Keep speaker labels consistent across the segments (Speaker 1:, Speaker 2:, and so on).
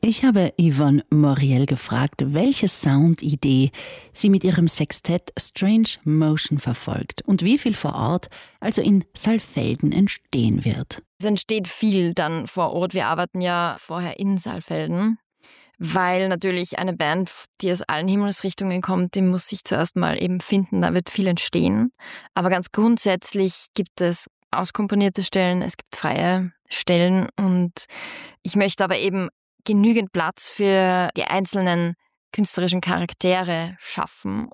Speaker 1: Ich habe Yvonne Moriel gefragt, welche Soundidee sie mit ihrem Sextett Strange Motion verfolgt und wie viel vor Ort, also in Saalfelden, entstehen wird.
Speaker 2: Es entsteht viel dann vor Ort. Wir arbeiten ja vorher in Saalfelden, weil natürlich eine Band, die aus allen Himmelsrichtungen kommt, die muss sich zuerst mal eben finden, da wird viel entstehen. Aber ganz grundsätzlich gibt es auskomponierte Stellen, es gibt freie Stellen und ich möchte aber eben genügend Platz für die einzelnen künstlerischen Charaktere schaffen.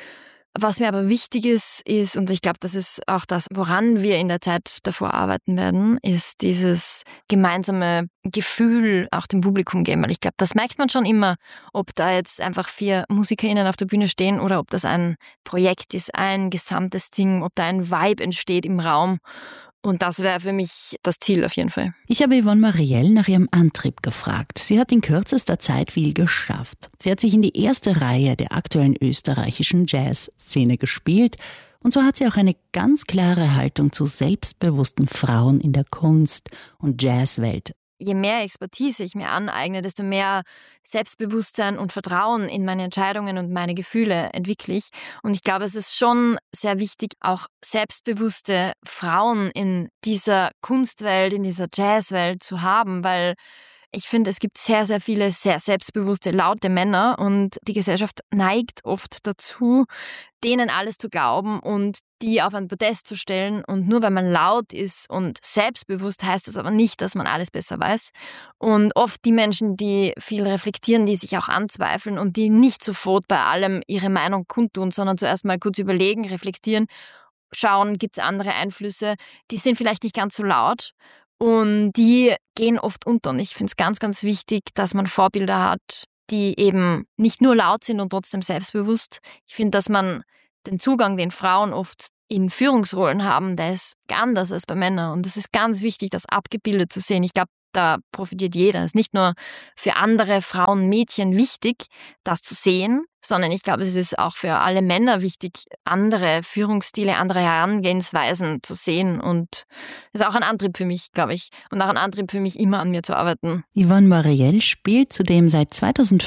Speaker 2: Was mir aber wichtig ist, und ich glaube, das ist auch das, woran wir in der Zeit davor arbeiten werden, ist dieses gemeinsame Gefühl auch dem Publikum geben. Weil ich glaube, das merkt man schon immer, ob da jetzt einfach 4 MusikerInnen auf der Bühne stehen oder ob das ein Projekt ist, ein gesamtes Ding, ob da ein Vibe entsteht im Raum. Und das wäre für mich das Ziel auf jeden Fall.
Speaker 1: Ich habe Yvonne Moriel nach ihrem Antrieb gefragt. Sie hat in kürzester Zeit viel geschafft. Sie hat sich in die erste Reihe der aktuellen österreichischen Jazzszene gespielt. Und so hat sie auch eine ganz klare Haltung zu selbstbewussten Frauen in der Kunst- und Jazzwelt.
Speaker 2: Je mehr Expertise ich mir aneigne, desto mehr Selbstbewusstsein und Vertrauen in meine Entscheidungen und meine Gefühle entwickle ich. Und ich glaube, es ist schon sehr wichtig, auch selbstbewusste Frauen in dieser Kunstwelt, in dieser Jazzwelt zu haben, weil ich finde, es gibt sehr, sehr viele sehr selbstbewusste, laute Männer und die Gesellschaft neigt oft dazu, denen alles zu glauben und die auf ein Podest zu stellen. Und nur weil man laut ist und selbstbewusst, heißt das aber nicht, dass man alles besser weiß. Und oft die Menschen, die viel reflektieren, die sich auch anzweifeln und die nicht sofort bei allem ihre Meinung kundtun, sondern zuerst mal kurz überlegen, reflektieren, schauen, gibt es andere Einflüsse, die sind vielleicht nicht ganz so laut. Und die gehen oft unter. Und ich finde es ganz, ganz wichtig, dass man Vorbilder hat, die eben nicht nur laut sind und trotzdem selbstbewusst. Ich finde, dass man den Zugang, den Frauen oft in Führungsrollen haben, der ist anders als bei Männern. Und es ist ganz wichtig, das abgebildet zu sehen. Ich glaube, da profitiert jeder. Es ist nicht nur für andere Frauen, Mädchen wichtig, das zu sehen, sondern ich glaube, es ist auch für alle Männer wichtig, andere Führungsstile, andere Herangehensweisen zu sehen. Und das ist auch ein Antrieb für mich, glaube ich. Und auch ein Antrieb für mich, immer an mir zu arbeiten.
Speaker 1: Yvonne Moriel spielt zudem seit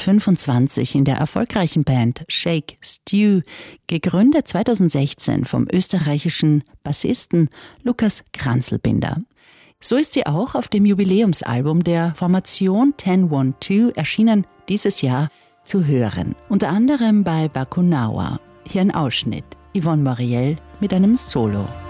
Speaker 1: 2025 in der erfolgreichen Band Shake Stew, gegründet 2016 vom österreichischen Bassisten Lukas Kranzelbinder. So ist sie auch auf dem Jubiläumsalbum der Formation 1012, erschienen dieses Jahr, zu hören. Unter anderem bei Bakunawa. Hier ein Ausschnitt. Yvonne Moriel mit einem Solo.